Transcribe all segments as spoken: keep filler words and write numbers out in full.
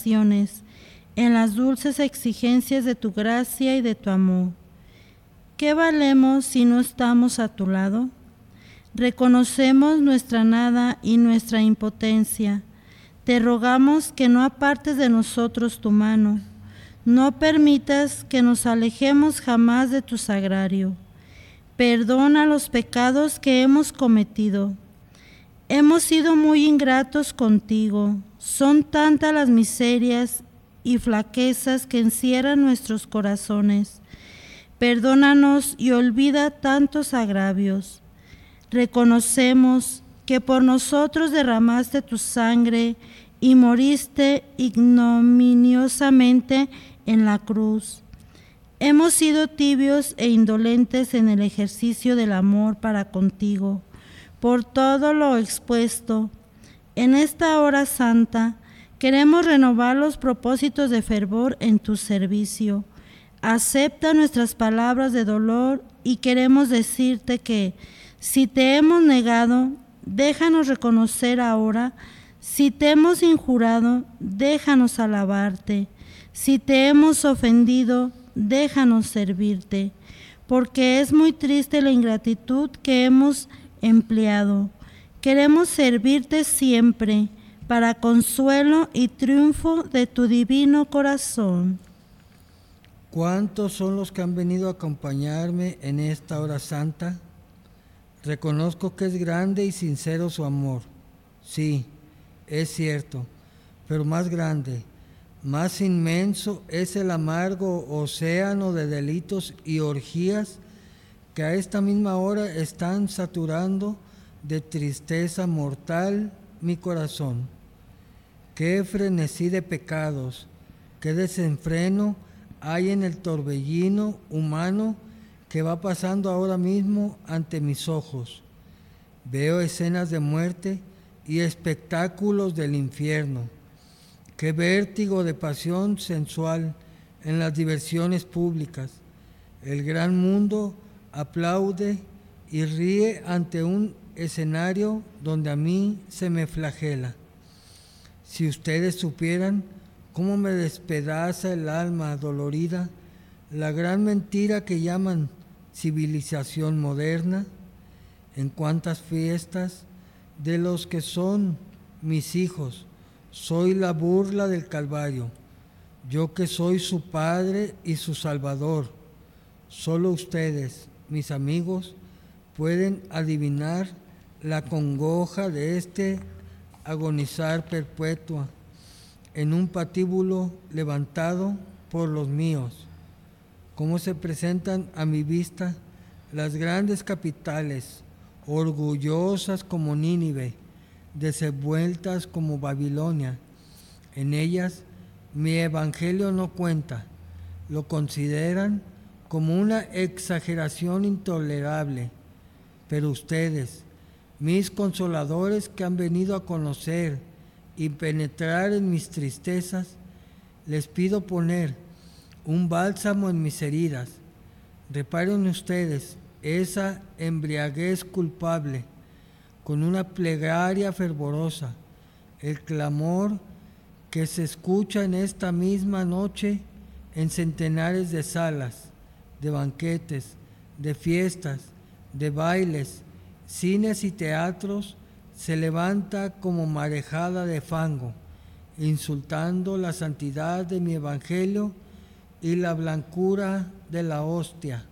aspiraciones, en las dulces exigencias de tu gracia y de tu amor. ¿Qué valemos si no estamos a tu lado? Reconocemos nuestra nada y nuestra impotencia. Te rogamos que no apartes de nosotros tu mano. No permitas que nos alejemos jamás de tu sagrario. Perdona los pecados que hemos cometido. Hemos sido muy ingratos contigo. Son tantas las miserias y flaquezas que encierran nuestros corazones. Perdónanos y olvida tantos agravios. Reconocemos que por nosotros derramaste tu sangre y moriste ignominiosamente en la cruz. Hemos sido tibios e indolentes en el ejercicio del amor para contigo. Por todo lo expuesto, en esta hora santa, queremos renovar los propósitos de fervor en tu servicio. Acepta nuestras palabras de dolor y queremos decirte que, si te hemos negado, déjanos reconocer ahora. Si te hemos injurado, déjanos alabarte. Si te hemos ofendido, déjanos servirte, porque es muy triste la ingratitud que hemos empleado. Queremos servirte siempre, para consuelo y triunfo de tu divino corazón. ¿Cuántos son los que han venido a acompañarme en esta hora santa? Reconozco que es grande y sincero su amor. Sí, es cierto, pero más grande, más inmenso es el amargo océano de delitos y orgías que a esta misma hora están saturando de tristeza mortal mi corazón. Qué frenesí de pecados, qué desenfreno hay en el torbellino humano que va pasando ahora mismo ante mis ojos. Veo escenas de muerte y espectáculos del infierno. Qué vértigo de pasión sensual en las diversiones públicas. El gran mundo aplaude y ríe ante un escenario donde a mí se me flagela. Si ustedes supieran cómo me despedaza el alma dolorida la gran mentira que llaman civilización moderna, en cuántas fiestas de los que son mis hijos soy la burla del Calvario, yo que soy su Padre y su Salvador. Solo ustedes, mis amigos, pueden adivinar la congoja de este agonizar perpetua en un patíbulo levantado por los míos. Cómo se presentan a mi vista las grandes capitales, orgullosas como Nínive, desenvueltas como Babilonia. En ellas mi evangelio no cuenta, lo consideran como una exageración intolerable. Pero ustedes, mis consoladores que han venido a conocer y penetrar en mis tristezas, les pido poner un bálsamo en mis heridas. Reparen ustedes esa embriaguez culpable con una plegaria fervorosa, el clamor que se escucha en esta misma noche en centenares de salas, de banquetes, de fiestas, de bailes, cines y teatros, se levanta como marejada de fango, insultando la santidad de mi evangelio y la blancura de la hostia.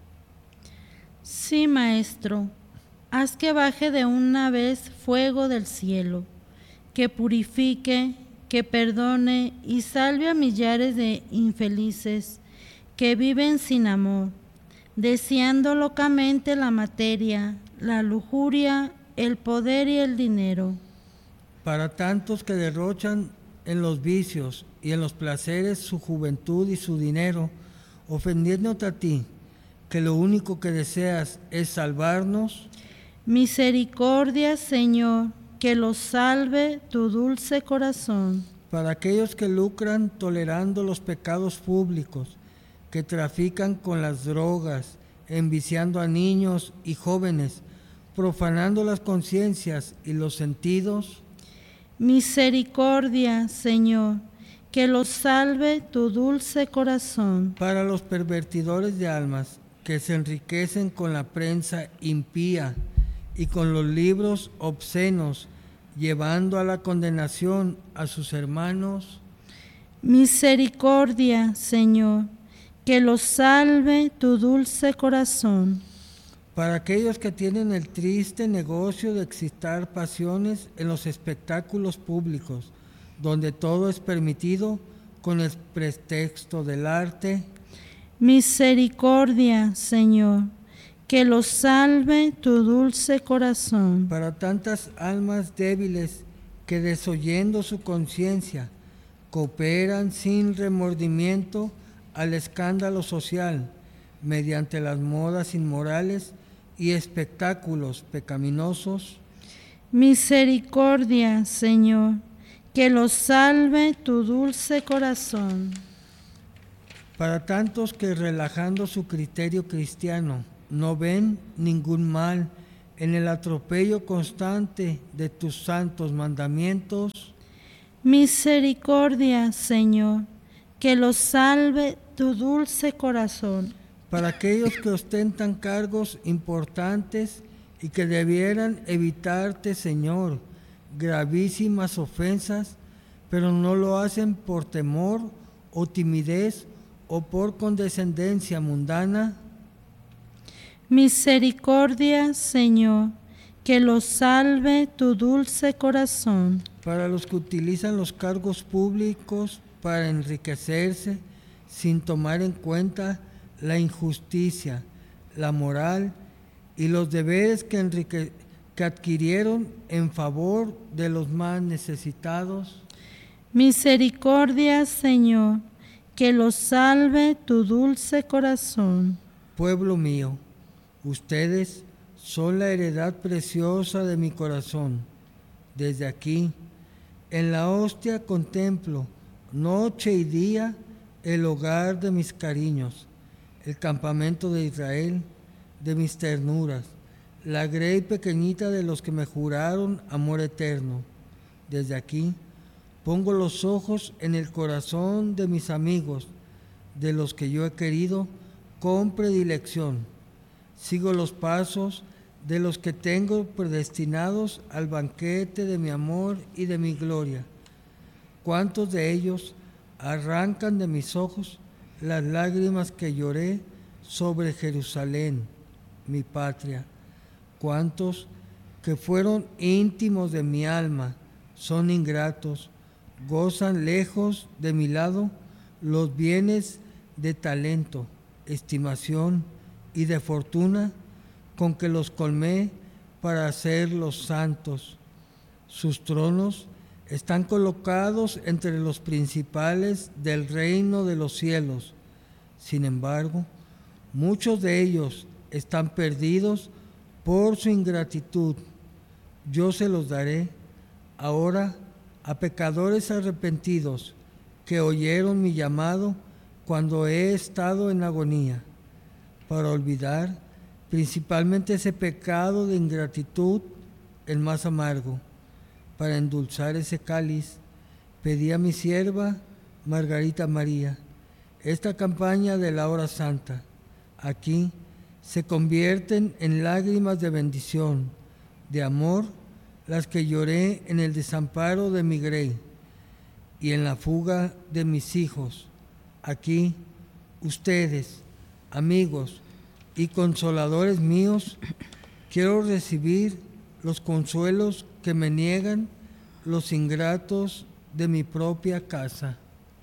Sí, Maestro, haz que baje de una vez fuego del cielo, que purifique, que perdone y salve a millares de infelices que viven sin amor, deseando locamente la materia, la lujuria, el poder y el dinero. Para tantos que derrochan en los vicios y en los placeres su juventud y su dinero, ofendiéndote a ti, que lo único que deseas es salvarnos. Misericordia, Señor, que los salve tu dulce corazón. Para aquellos que lucran tolerando los pecados públicos, que trafican con las drogas, enviciando a niños y jóvenes, profanando las conciencias y los sentidos. Misericordia, Señor, que los salve tu dulce corazón. Para los pervertidores de almas, que se enriquecen con la prensa impía y con los libros obscenos, llevando a la condenación a sus hermanos. Misericordia, Señor, que los salve tu dulce corazón. Para aquellos que tienen el triste negocio de excitar pasiones en los espectáculos públicos, donde todo es permitido con el pretexto del arte. Misericordia, Señor, que los salve tu dulce corazón. Para tantas almas débiles que, desoyendo su conciencia, cooperan sin remordimiento al escándalo social mediante las modas inmorales y espectáculos pecaminosos. Misericordia, Señor, que los salve tu dulce corazón. Para tantos que, relajando su criterio cristiano, no ven ningún mal en el atropello constante de tus santos mandamientos. Misericordia, Señor, que los salve tu dulce corazón. Para aquellos que ostentan cargos importantes y que debieran evitarte, Señor, gravísimas ofensas, pero no lo hacen por temor o timidez o por condescendencia mundana. Misericordia, Señor, que los salve tu dulce corazón. Para los que utilizan los cargos públicos para enriquecerse sin tomar en cuenta la injusticia, la moral y los deberes que, enrique- que adquirieron en favor de los más necesitados. Misericordia, Señor, que los salve tu dulce corazón. Pueblo mío, ustedes son la heredad preciosa de mi corazón. Desde aquí, en la hostia contemplo, noche y día, el hogar de mis cariños, el campamento de Israel, de mis ternuras, la grey pequeñita de los que me juraron amor eterno. Desde aquí, pongo los ojos en el corazón de mis amigos, de los que yo he querido con predilección. Sigo los pasos de los que tengo predestinados al banquete de mi amor y de mi gloria. ¿Cuántos de ellos arrancan de mis ojos las lágrimas que lloré sobre Jerusalén, mi patria? ¿Cuántos que fueron íntimos de mi alma son ingratos, gozan lejos de mi lado los bienes de talento, estimación y de fortuna con que los colmé para hacerlos santos? Sus tronos están colocados entre los principales del reino de los cielos. Sin embargo, muchos de ellos están perdidos por su ingratitud. Yo se los daré ahora a pecadores arrepentidos que oyeron mi llamado cuando he estado en agonía, para olvidar principalmente ese pecado de ingratitud, el más amargo. Para endulzar ese cáliz, pedí a mi sierva Margarita María esta campaña de la hora santa. Aquí se convierten en lágrimas de bendición, de amor, las que lloré en el desamparo de mi grey y en la fuga de mis hijos. Aquí, ustedes, amigos y consoladores míos, quiero recibir los consuelos que me niegan los ingratos de mi propia casa.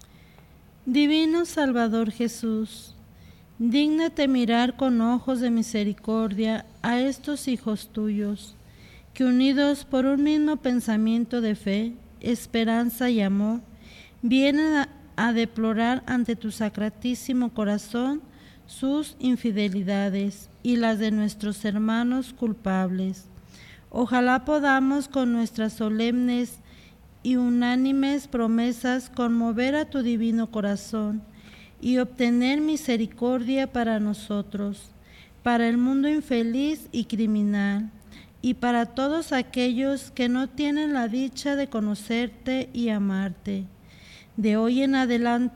Divino Salvador Jesús, dígnate mirar con ojos de misericordia a estos hijos tuyos, que unidos por un mismo pensamiento de fe, esperanza y amor, vienen a, a deplorar ante tu sacratísimo corazón sus infidelidades y las de nuestros hermanos culpables. Ojalá podamos con nuestras solemnes y unánimes promesas conmover a tu divino corazón y obtener misericordia para nosotros, para el mundo infeliz y criminal, y para todos aquellos que no tienen la dicha de conocerte y amarte. De hoy en adelante